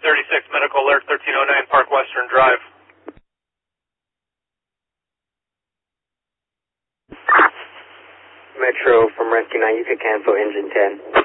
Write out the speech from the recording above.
1036, medical alert, 1309 Park Western Drive. Metro from Rescue 9, you could cancel engine 10.